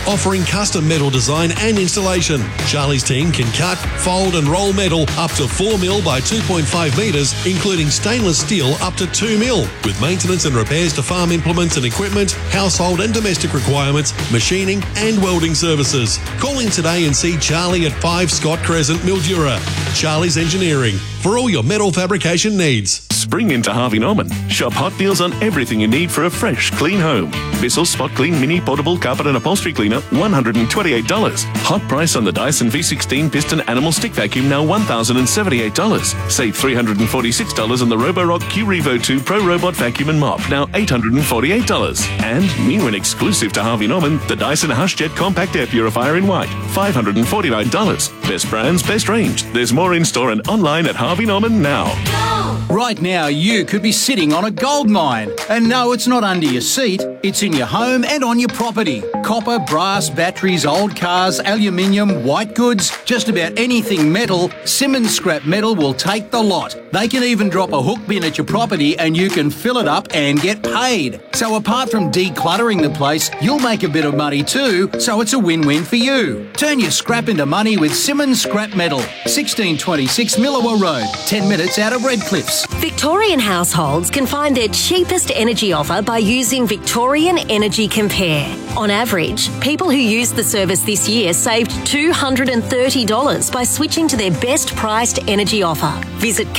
offering custom metal design and installation. Charlie's team can cut, fold and roll metal up to 4 mil by 2.5 metres, including stainless steel up to 2 mil, with maintenance and repairs to farm implements and equipment, household and domestic requirements, machining and welding services. Call in today and see Charlie at 5 Scott Crescent, Mildura. Charlie's Engineering, for all your metal fabrication needs. Spring into Harvey Norman. Shop hot deals on everything you need for a fresh, clean home. Bissell Spot Clean Mini Portable Carpet and Upholstery Cleaner, $128. Hot price on the Dyson V16 Piston Animal Stick Vacuum, now $1,078. Save $346 on the Roborock Q-Revo 2 Pro Robot Vacuum and Mop, now $848. And new and exclusive to Harvey Norman, the Dyson HushJet Compact Air Purifier in white, $549. Best brands, best range. There's more in store and online at Harvey Norman now. Right now, you could be sitting on a gold mine. And no, it's not under your seat. It's in your home and on your property. Copper, brass, batteries, old cars, aluminium, white goods, just about anything metal, Simmons Scrap Metal will take the lot. They can even drop a hook bin at your property and you can fill it up and get paid. So apart from decluttering the place, you'll make a bit of money too, so it's a win-win for you. Turn your scrap into money with Simmons Scrap Metal. 1626 Millawa Road, 10 minutes out of Redcliffs. Victorian households can find their cheapest energy offer by using Victorian Energy Compare. On average, people who used the service this year saved $230 by switching to their best priced energy offer. Visit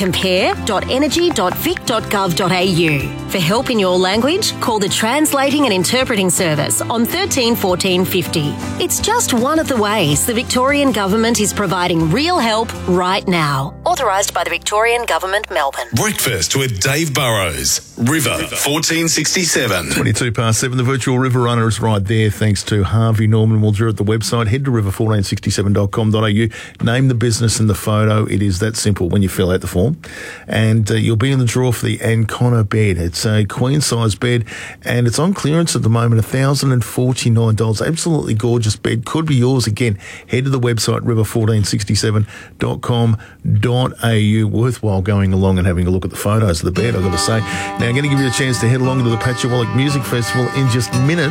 compare.energy.vic.gov.au. For help in your language, call the Translating and Interpreting Service on 13 14 50. It's just one of the ways the Victorian Government is providing real help right now. Authorised by the Victorian Government, Melbourne. Breakfast with Dave Burrows. River 1467. 22 past 7. The virtual River Runner is right there, thanks to Harvey Norman. We'll draw at the website. Head to river1467.com.au. Name the business and the photo. It is that simple when you fill out the form. And you'll be in the draw for the Ancona bed. It's a queen-size bed, and it's on clearance at the moment, $1,049. Absolutely gorgeous bed. Could be yours again. Head to the website, river1467.com.au. Worthwhile going along and having a look at the photos of the bed, I've got to say. Now, I'm going to give you a chance to head along to the Patchawallic Music Festival in just minutes.